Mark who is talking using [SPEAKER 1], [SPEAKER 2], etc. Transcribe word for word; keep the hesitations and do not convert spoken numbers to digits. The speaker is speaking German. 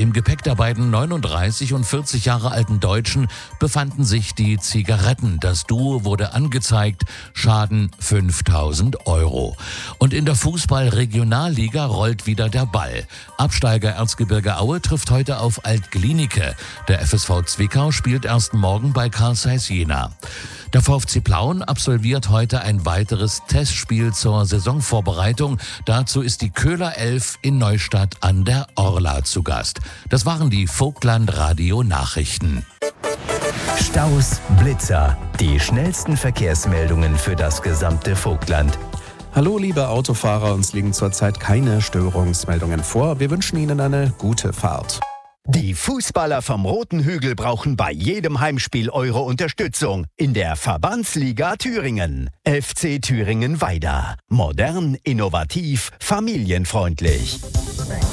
[SPEAKER 1] Im Gepäck der beiden neununddreißig und vierzig Jahre alten Deutschen befanden sich die Zigaretten. Das Duo wurde angezeigt, Schaden fünftausend Euro. Und in der Fußball-Regionalliga rollt wieder der Ball. Absteiger Erzgebirge Aue trifft heute auf Alt-Glienicke. Der F S V Zwickau spielt erst morgen bei Carl Zeiss Jena. Der VfC Plauen absolviert heute ein weiteres Testspiel zur Saisonvorbereitung. Dazu ist die Köhler Elf in Neustadt an der Orla zu Gast. Das waren die Vogtland Radio Nachrichten.
[SPEAKER 2] Staus, Blitzer, die schnellsten Verkehrsmeldungen für das gesamte Vogtland.
[SPEAKER 3] Hallo liebe Autofahrer, uns liegen zurzeit keine Störungsmeldungen vor. Wir wünschen Ihnen eine gute Fahrt.
[SPEAKER 2] Die Fußballer vom Roten Hügel brauchen bei jedem Heimspiel eure Unterstützung in der Verbandsliga Thüringen. F C Thüringen Weida. Modern, innovativ, familienfreundlich.